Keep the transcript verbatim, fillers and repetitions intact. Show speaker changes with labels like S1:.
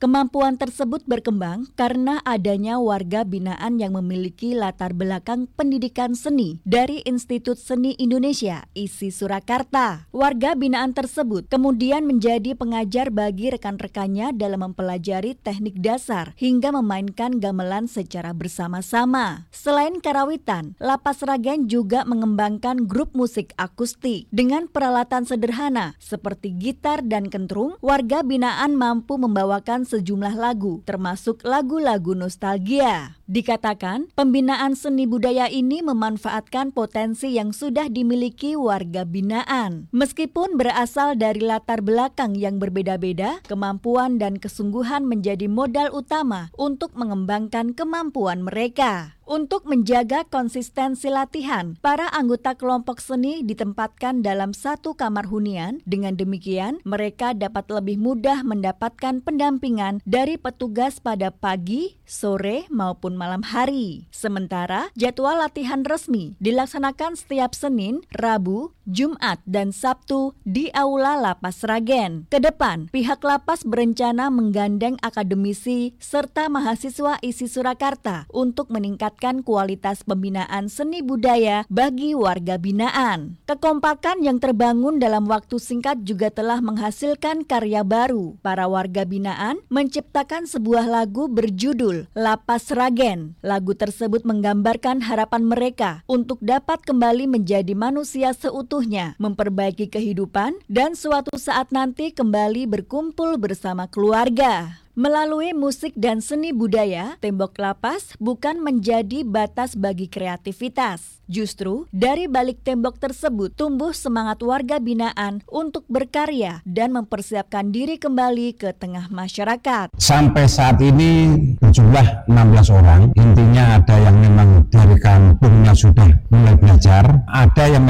S1: Kemampuan tersebut berkembang karena adanya warga binaan yang memiliki latar belakang pendidikan seni dari Institut Seni Indonesia, I S I Surakarta. Warga binaan tersebut kemudian menjadi pengajar bagi rekan-rekannya dalam mempelajari teknik dasar hingga memainkan gamelan secara bersama-sama. Selain karawitan, Lapas Sragen juga mengembangkan grup musik akustik dengan peralatan sederhana seperti gitar dan kentrung. Warga binaan mampu membawakan sejumlah lagu, termasuk lagu-lagu nostalgia. Dikatakan, pembinaan seni budaya ini memanfaatkan potensi yang sudah dimiliki warga binaan. Meskipun berasal dari latar belakang yang berbeda-beda, kemampuan dan kesungguhan menjadi modal utama untuk mengembangkan kemampuan mereka. Untuk menjaga konsistensi latihan, para anggota kelompok seni ditempatkan dalam satu kamar hunian. Dengan demikian, mereka dapat lebih mudah mendapatkan pendampingan dari petugas pada pagi, sore, maupun malam hari. Sementara, jadwal latihan resmi dilaksanakan setiap Senin, Rabu, Jumat, dan Sabtu di Aula Lapas Sragen. Kedepan, pihak lapas berencana menggandeng akademisi serta mahasiswa I S I Surakarta untuk meningkatkan kualitas pembinaan seni budaya bagi warga binaan. Kekompakan yang terbangun dalam waktu singkat juga telah menghasilkan karya baru. Para warga binaan menciptakan sebuah lagu berjudul Lapas Sragen. Lagu tersebut menggambarkan harapan mereka untuk dapat kembali menjadi manusia seutuhnya, memperbaiki kehidupan, dan suatu saat nanti kembali berkumpul bersama keluarga. Melalui musik dan seni budaya, tembok lapas bukan menjadi batas bagi kreativitas. Justru, dari balik tembok tersebut tumbuh semangat warga binaan untuk berkarya dan mempersiapkan diri kembali ke tengah masyarakat.
S2: Sampai saat ini berjumlah enam belas orang. Intinya ada yang memang dari kampungnya sudah mulai belajar, ada yang